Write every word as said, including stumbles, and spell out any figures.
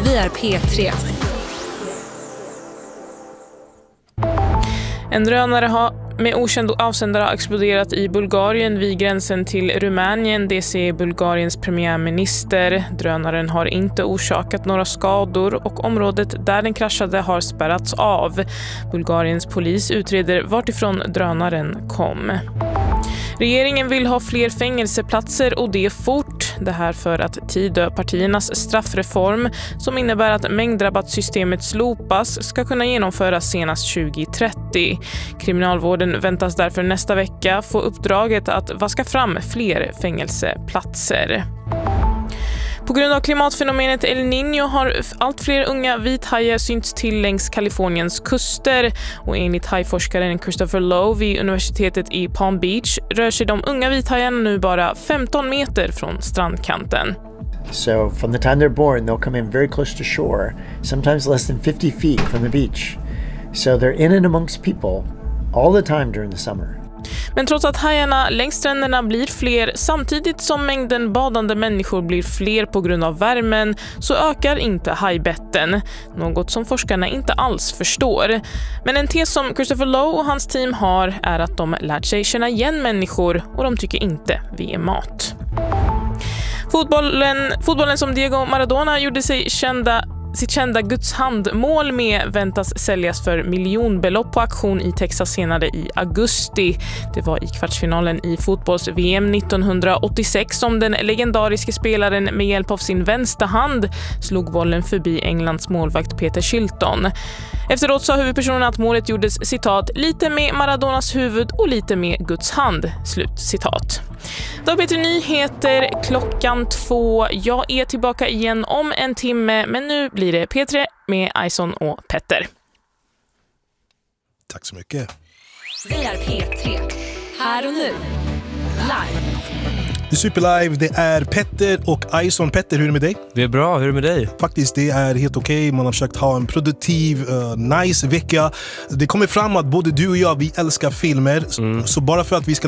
Vi är P tre. En drönare har med okänd avsändare har exploderat i Bulgarien vid gränsen till Rumänien. Det säger Bulgariens premiärminister. Drönaren har inte orsakat några skador och området där den kraschade har spärrats av. Bulgariens polis utreder vartifrån drönaren kom. Regeringen vill ha fler fängelseplatser och det fort. Det här för att Tidöpartiernas straffreform som innebär att mängdrabattsystemet slopas ska kunna genomföras senast tjugo trettio. Kriminalvården väntas därför nästa vecka få uppdraget att vaska fram fler fängelseplatser. På grund av klimatfenomenet El Niño har allt fler unga vithajar synts till längs Kaliforniens kuster och enligt hajforskaren Christopher Lowe vid universitetet i Palm Beach rör sig de unga vithajarna nu bara femton meter från strandkanten. So from the time they're born they'll come in very close to shore, sometimes less than fifty feet from the beach. So they're in and amongst people all the time during the summer. Men trots att hajarna längs stränderna blir fler samtidigt som mängden badande människor blir fler på grund av värmen så ökar inte hajbetten, något som forskarna inte alls förstår. Men en tes som Christopher Lowe och hans team har är att de lärt sig känna igen människor och de tycker inte vi är mat. Fotbollen, fotbollen som Diego Maradona gjorde sig kända Sitt kända Guds handmål med väntas säljas för miljonbelopp på auktion i Texas senare i augusti. Det var i kvartsfinalen i fotbolls-V M nittonhundraåttiosex som den legendariske spelaren med hjälp av sin vänsterhand slog bollen förbi Englands målvakt Peter Shilton. Efteråt sa huvudpersonen att målet gjordes citat lite med Maradonas huvud och lite med Guds hand. Slut citat. Då P tre Nyheter klockan två. Jag är tillbaka igen om en timme, men nu blir det P tre med Ison och Petter. Tack så mycket. Vi är P tre. Här och nu. Live. Det är Superlive, det är Petter och Ison. Petter, hur är det med dig? Det är bra, hur är det med dig? Faktiskt, det är helt okej. Man har försökt ha en produktiv, uh, nice vecka. Det kommer fram att både du och jag, vi älskar filmer. Mm. Så bara för att vi ska